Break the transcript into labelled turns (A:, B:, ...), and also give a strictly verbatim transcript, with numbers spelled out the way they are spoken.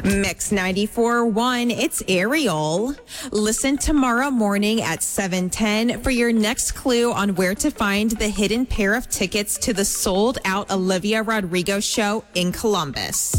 A: Mix ninety-four point one, it's Ariel. Listen tomorrow morning at seven ten for your next clue on where to find the hidden pair of tickets to the sold-out Olivia Rodrigo show in Columbus.